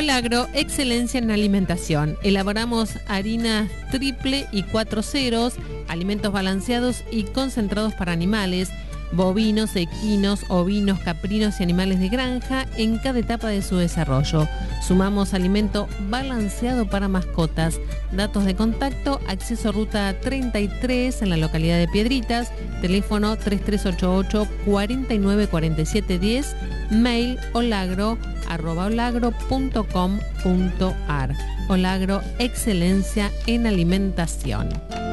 Olagro, excelencia en alimentación. Elaboramos harinas triple y 4 ceros, alimentos balanceados y concentrados para animales, bovinos, equinos, ovinos, caprinos y animales de granja en cada etapa de su desarrollo. Sumamos alimento balanceado para mascotas. Datos de contacto: acceso ruta 33 en la localidad de Piedritas, teléfono 3388-494710, mail olagro@olagro.com.ar. Olagro, excelencia en alimentación.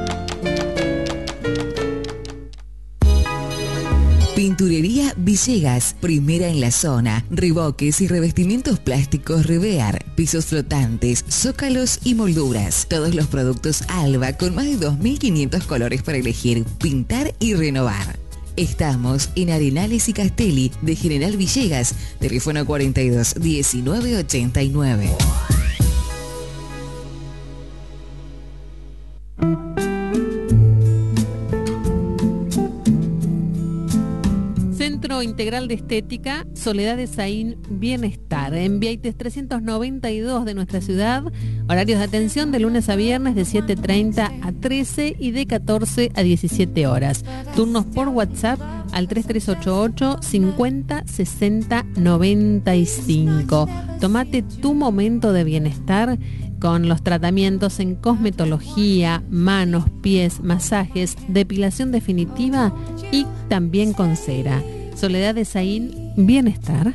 Pinturería Villegas, primera en la zona. Reboques y revestimientos plásticos Revear, pisos flotantes, zócalos y molduras. Todos los productos Alba con más de 2.500 colores para elegir, pintar y renovar. Estamos en Arenales y Castelli de General Villegas, teléfono 42 19 89. Centro Integral de Estética, Soledad de Saín Bienestar, en Vieites 392 de nuestra ciudad. Horarios de atención de lunes a viernes de 7:30 a 13 y de 14 a 17 horas. Turnos por WhatsApp al 3388 50 60 95. Tómate tu momento de bienestar con los tratamientos en cosmetología, manos, pies, masajes, depilación definitiva y también con cera. Soledad de Saín Bienestar.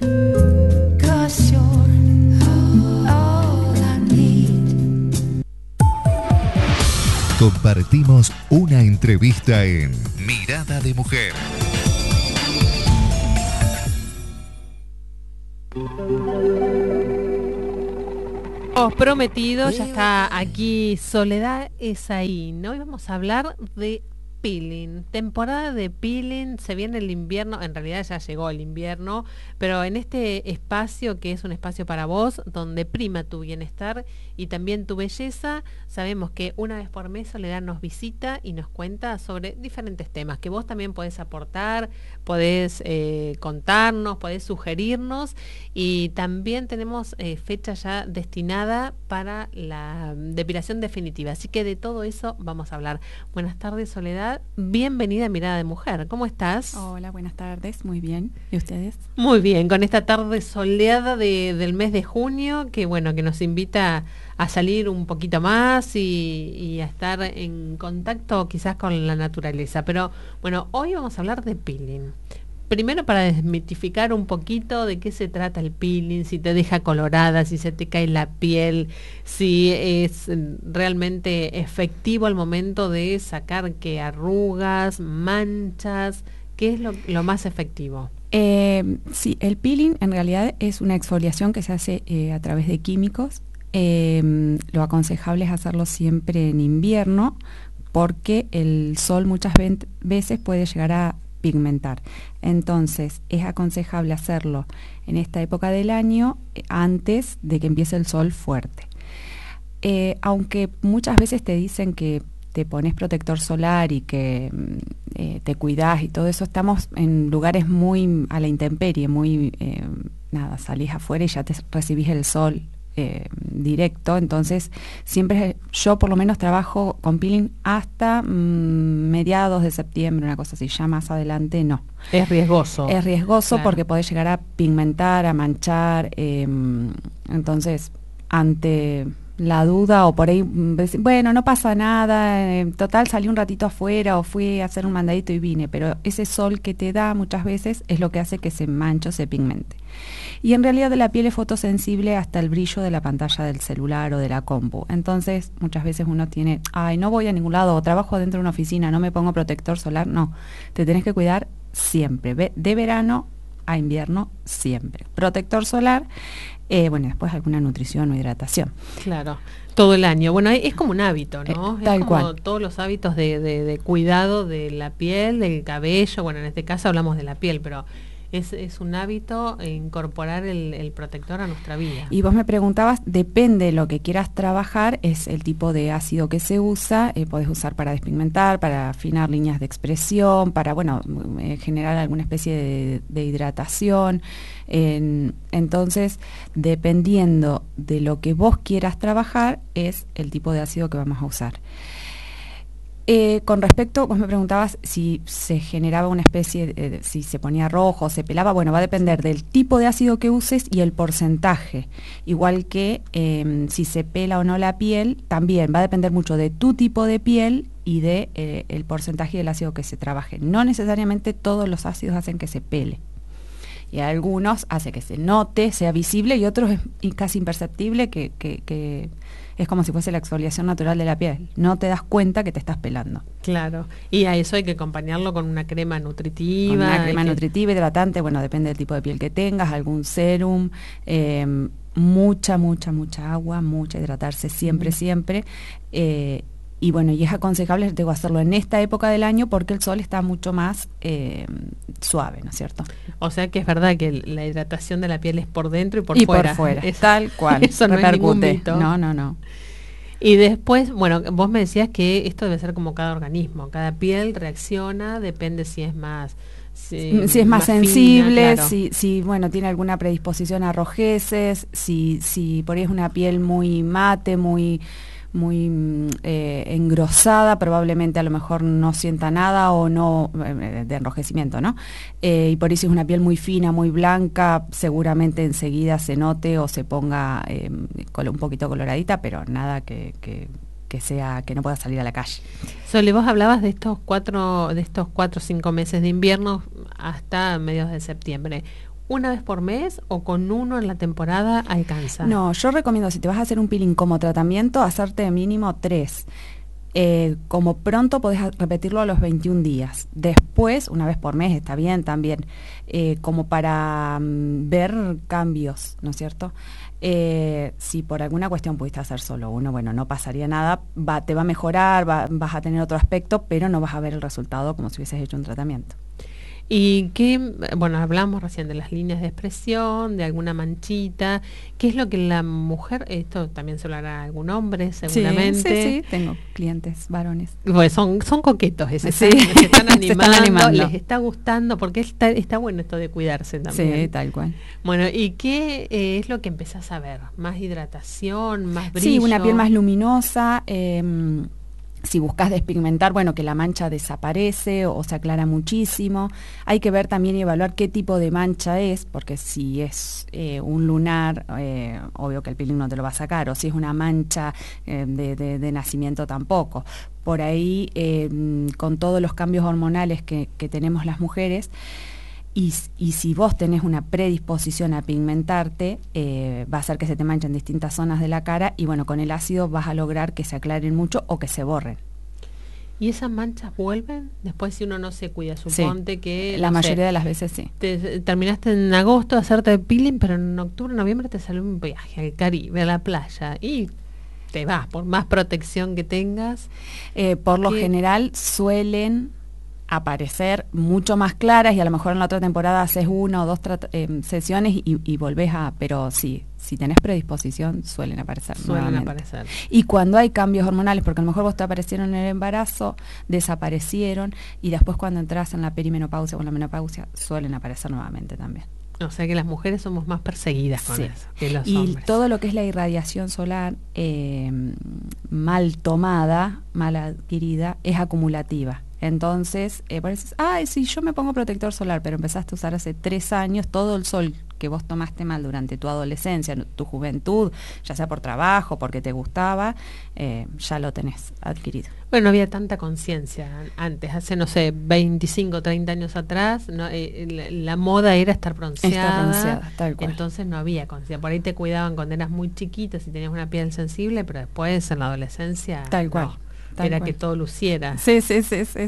Compartimos una entrevista en Mirada de Mujer. Prometido, ya está aquí Soledad Esaín. Hoy vamos a hablar de peeling, temporada de peeling. Se viene el invierno, en realidad ya llegó el invierno, pero en este espacio que es un espacio para vos, donde prima tu bienestar y también tu belleza, sabemos que una vez por mes Soledad nos visita y nos cuenta sobre diferentes temas que vos también podés aportar, podés contarnos, podés sugerirnos, y también tenemos fecha ya destinada para la depilación definitiva, así que de todo eso vamos a hablar. Buenas tardes, Soledad. Bienvenida a Mirada de Mujer. ¿Cómo estás? Hola, buenas tardes. Muy bien. ¿Y ustedes? Muy bien, con esta tarde soleada del mes de junio, que bueno, que nos invita a salir un poquito más y a estar en contacto quizás con la naturaleza. Pero bueno, hoy vamos a hablar de peeling. Primero, para desmitificar un poquito de qué se trata el peeling, si te deja colorada, si se te cae la piel, si es realmente efectivo al momento de sacar que arrugas, manchas, ¿qué es lo más efectivo? Sí, el peeling en realidad es una exfoliación que se hace a través de químicos. Lo aconsejable es hacerlo siempre en invierno, porque el sol muchas veces puede llegar a pigmentar. Entonces es aconsejable hacerlo en esta época del año, antes de que empiece el sol fuerte. Aunque muchas veces te dicen que te pones protector solar y que te cuidás y todo eso, estamos en lugares muy a la intemperie, muy salís afuera y ya te recibís el sol directo. Entonces siempre yo por lo menos trabajo con peeling hasta mediados de septiembre, una cosa así. Ya más adelante no. Es riesgoso. Es riesgoso, claro, porque podés llegar a pigmentar, a manchar. Entonces, ante la duda, o por ahí, bueno, no pasa nada, total salí un ratito afuera o fui a hacer un mandadito y vine, pero ese sol que te da muchas veces es lo que hace que se manche o se pigmente. Y en realidad la piel es fotosensible hasta el brillo de la pantalla del celular o de la compu. Entonces muchas veces uno tiene, no voy a ningún lado, o trabajo dentro de una oficina, no me pongo protector solar. No, te tenés que cuidar siempre, de verano a invierno siempre. Protector solar, después alguna nutrición o hidratación. Claro, todo el año. Bueno, es como un hábito, ¿no? Tal es como cual. Todos los hábitos de cuidado de la piel, del cabello. Bueno, en este caso hablamos de la piel, pero Es un hábito incorporar el protector a nuestra vida. Y vos me preguntabas, depende de lo que quieras trabajar, es el tipo de ácido que se usa, podés usar para despigmentar, para afinar líneas de expresión, para, bueno, generar alguna especie de hidratación. Entonces, dependiendo de lo que vos quieras trabajar, es el tipo de ácido que vamos a usar. Con respecto, vos me preguntabas si se generaba una especie, si se ponía rojo, se pelaba. Bueno, va a depender del tipo de ácido que uses y el porcentaje. Igual que si se pela o no la piel, también va a depender mucho de tu tipo de piel y de el porcentaje del ácido que se trabaje. No necesariamente todos los ácidos hacen que se pele. Y algunos hace que se note, sea visible, y otros es casi imperceptible, que es como si fuese la exfoliación natural de la piel. No te das cuenta que te estás pelando. Claro. Y a eso hay que acompañarlo con una crema nutritiva. Con una crema nutritiva, hidratante, bueno, depende del tipo de piel que tengas, algún serum, mucha agua, mucha hidratarse siempre. Y bueno, y es aconsejable, digo, hacerlo en esta época del año porque el sol está mucho más suave, ¿no es cierto? O sea que es verdad que la hidratación de la piel es por dentro y por fuera. Es tal cual. Eso no es ningún mito. No. Y después, bueno, vos me decías que esto debe ser como cada organismo. Cada piel reacciona, depende si es más... Si es más sensible, fina, claro. si bueno, tiene alguna predisposición a rojeces, si por ahí es una piel muy mate, muy engrosada, probablemente a lo mejor no sienta nada o no de enrojecimiento, ¿no? Y por eso es una piel muy fina, muy blanca, seguramente enseguida se note o se ponga un poquito coloradita, pero nada que sea, que no pueda salir a la calle. Sole, vos hablabas de estos 4 o 5 meses de invierno hasta mediados de septiembre. ¿Una vez por mes o con uno en la temporada alcanza? No, yo recomiendo, si te vas a hacer un peeling como tratamiento, hacerte de mínimo 3. Como pronto podés repetirlo a los 21 días. Después, una vez por mes, está bien también, como para ver cambios, ¿no es cierto? Si por alguna cuestión pudiste hacer solo uno, bueno, no pasaría nada, te va a mejorar, vas a tener otro aspecto, pero no vas a ver el resultado como si hubieses hecho un tratamiento. Y bueno, hablamos recién de las líneas de expresión, de alguna manchita. ¿Qué es lo que la mujer, esto también se lo hará algún hombre, seguramente? Sí, tengo clientes varones. Pues son coquetos, se están animando, les está gustando, porque está bueno esto de cuidarse también. Sí, tal cual. Bueno, ¿y qué es lo que empezás a ver? ¿Más hidratación, más brillo? Sí, una piel más luminosa, si buscas despigmentar, bueno, que la mancha desaparece o se aclara muchísimo. Hay que ver también y evaluar qué tipo de mancha es, porque si es un lunar, obvio que el peeling no te lo va a sacar, o si es una mancha de nacimiento tampoco. Por ahí, con todos los cambios hormonales que tenemos las mujeres, y si vos tenés una predisposición a pigmentarte, va a hacer que se te manchen distintas zonas de la cara y bueno, con el ácido vas a lograr que se aclaren mucho o que se borren. ¿Y esas manchas vuelven después si uno no se cuida? Suponte que... La mayoría de las veces sí. Terminaste en agosto de hacerte el peeling, pero en octubre, noviembre te salió un viaje al Caribe, a la playa y... te vas, por más protección que tengas. Por lo general suelen aparecer mucho más claras y a lo mejor en la otra temporada haces 1 o 2 sesiones y volvés a... Pero sí, si tenés predisposición suelen aparecer nuevamente. Y cuando hay cambios hormonales, porque a lo mejor vos te aparecieron en el embarazo, desaparecieron y después cuando entras en la perimenopausia o en la menopausia suelen aparecer nuevamente también. O sea que las mujeres somos más perseguidas con eso que los y hombres. Todo lo que es la irradiación solar mal tomada, mal adquirida, es acumulativa. Entonces, parece, sí, yo me pongo protector solar, pero empezaste a usar hace 3 años, todo el sol que vos tomaste mal durante tu adolescencia, tu juventud, ya sea por trabajo, porque te gustaba, ya lo tenés adquirido. Bueno, no había tanta conciencia antes, hace, no sé, 25, 30 años atrás, no, la moda era estar bronceada, tal cual. Entonces no había conciencia. Por ahí te cuidaban cuando eras muy chiquita, si tenías una piel sensible, pero después en la adolescencia... Tal cual. No. Era que todo luciera. Sí.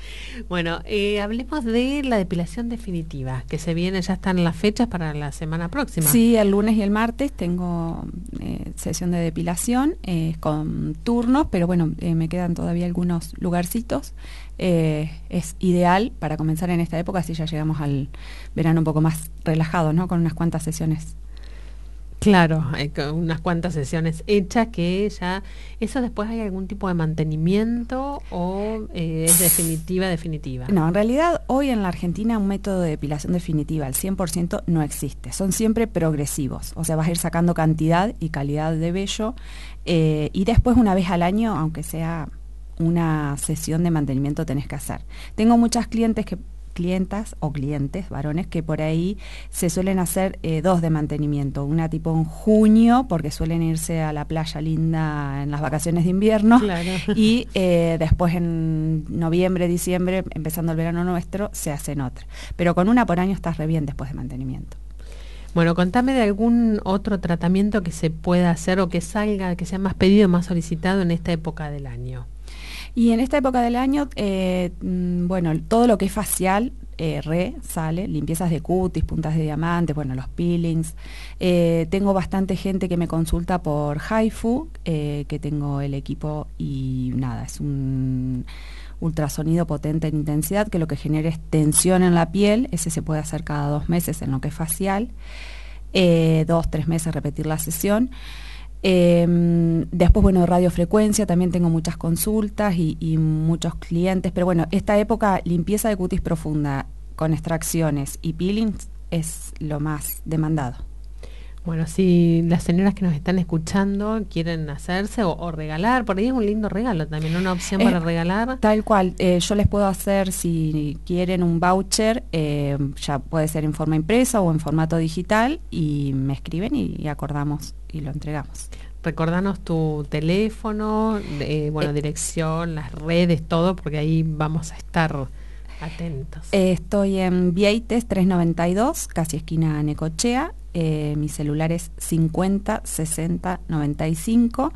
Bueno, hablemos de la depilación definitiva, que se viene, ya están las fechas para la semana próxima. Sí, el lunes y el martes tengo sesión de depilación con turnos, pero bueno, me quedan todavía algunos lugarcitos. Es ideal para comenzar en esta época, así ya llegamos al verano un poco más relajado, ¿no? Con unas cuantas sesiones. Claro, hay unas cuantas sesiones hechas que ya... ¿Eso después hay algún tipo de mantenimiento o es definitiva? No, en realidad hoy en la Argentina un método de depilación definitiva al 100% no existe. Son siempre progresivos, o sea, vas a ir sacando cantidad y calidad de vello y después una vez al año, aunque sea una sesión de mantenimiento, tenés que hacer. Tengo muchas clientes o clientes varones que por ahí se suelen hacer 2 de mantenimiento, una tipo en junio porque suelen irse a la playa linda en las vacaciones de invierno, claro. Y después en noviembre, diciembre, empezando el verano nuestro, se hacen otra, pero con una por año estás re bien después de mantenimiento. Bueno, contame de algún otro tratamiento que se pueda hacer o que salga, que sea más pedido, más solicitado en esta época del año. Y en esta época del año, bueno, todo lo que es facial sale, limpiezas de cutis, puntas de diamantes, bueno, los peelings. Tengo bastante gente que me consulta por HIFU, que tengo el equipo y nada, es un ultrasonido potente en intensidad que lo que genera es tensión en la piel. Ese se puede hacer cada 2 meses en lo que es facial, 2-3 meses repetir la sesión. Después, bueno, radiofrecuencia, también tengo muchas consultas y muchos clientes, pero bueno, esta época limpieza de cutis profunda con extracciones y peelings es lo más demandado. Bueno, si las señoras que nos están escuchando quieren hacerse o regalar, por ahí es un lindo regalo también, una opción para regalar. Tal cual, yo les puedo hacer, si quieren, un voucher, ya puede ser en forma impresa o en formato digital, y me escriben y acordamos y lo entregamos. Recordanos tu teléfono, dirección, las redes, todo, porque ahí vamos a estar atentos. Estoy en Vieites 392, casi esquina Necochea. Mi celular es 50 60 95.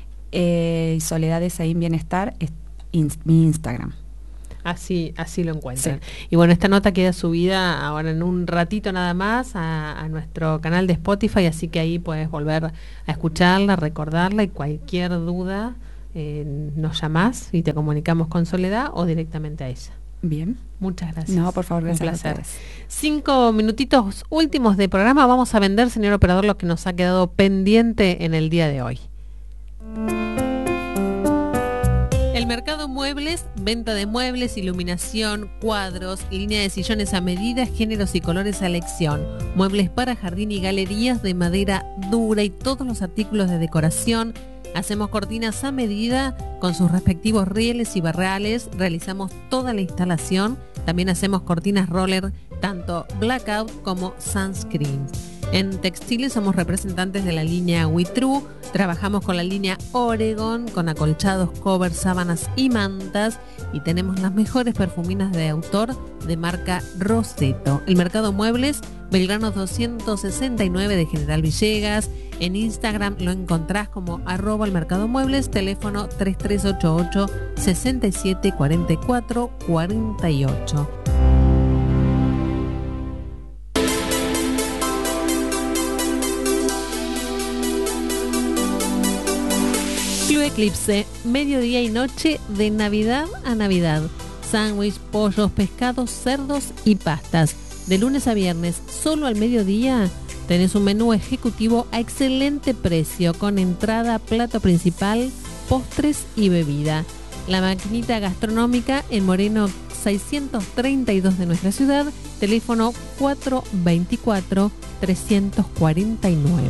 Soledad Esaín Bienestar es mi Instagram. Así lo encuentran. Sí. Y bueno, esta nota queda subida ahora en un ratito nada más a nuestro canal de Spotify, así que ahí puedes volver a escucharla, recordarla, y cualquier duda nos llamás y te comunicamos con Soledad o directamente a ella. Bien. Muchas gracias. No, por favor, gracias. Un placer. 5 minutitos últimos de programa. Vamos a vender, señor operador, lo que nos ha quedado pendiente en el día de hoy. El Mercado Muebles, venta de muebles, iluminación, cuadros, línea de sillones a medida, géneros y colores a elección, muebles para jardín y galerías de madera dura y todos los artículos de decoración. Hacemos cortinas a medida con sus respectivos rieles y barrales, realizamos toda la instalación, también hacemos cortinas roller, tanto blackout como sunscreen. En textiles somos representantes de la línea WeTrue, trabajamos con la línea Oregon, con acolchados, covers, sábanas y mantas, y tenemos las mejores perfuminas de autor de marca Rosetto. El Mercado Muebles, Belgrano 269 de General Villegas. En Instagram lo encontrás como @el Mercado Muebles, teléfono 3388 67 44 48. Club Eclipse, mediodía y noche de Navidad a Navidad. Sándwich, pollos, pescados, cerdos y pastas. De lunes a viernes, solo al mediodía, tenés un menú ejecutivo a excelente precio, con entrada, plato principal, postres y bebida. La maquinita gastronómica en Moreno 632 de nuestra ciudad, teléfono 424 349.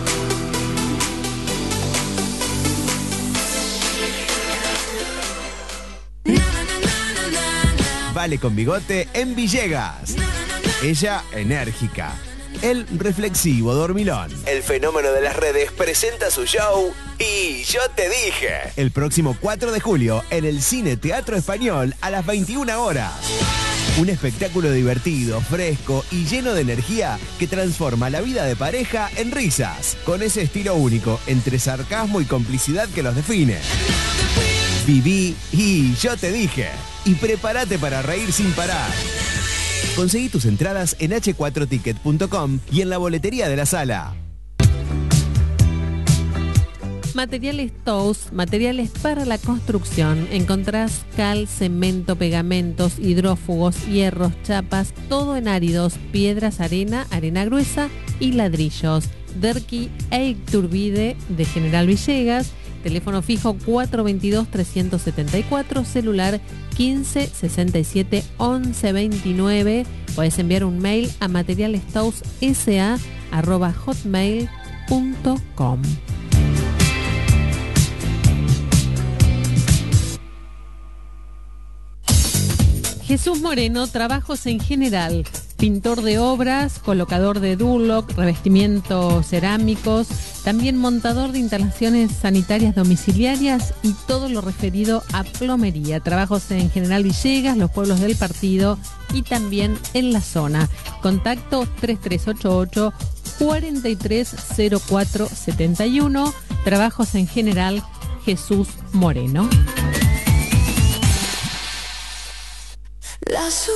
Vale con bigote en Villegas. Ella enérgica. El reflexivo dormilón. El fenómeno de las redes presenta su show Y Yo Te Dije. El próximo 4 de julio en el Cine Teatro Español a las 21 horas. Un espectáculo divertido, fresco y lleno de energía que transforma la vida de pareja en risas, con ese estilo único entre sarcasmo y complicidad que los define. Viví Y Yo Te Dije. y prepárate para reír sin parar. Conseguí tus entradas en h4ticket.com y en la boletería de la sala. Materiales TOWS, materiales para la construcción. Encontrás cal, cemento, pegamentos, hidrófugos, hierros, chapas, todo en áridos, piedras, arena, arena gruesa y ladrillos. Derqui e Iturbide de General Villegas. Teléfono fijo 422-374, celular 1567-1129. Podés enviar un mail a materialestowsa@hotmail.com. Jesús Moreno, trabajos en general. Pintor de obras, colocador de Durlock, revestimientos cerámicos, también montador de instalaciones sanitarias domiciliarias y todo lo referido a plomería. Trabajos en General Villegas, los pueblos del partido y también en la zona. Contacto 3388 430471. Trabajos en general, Jesús Moreno.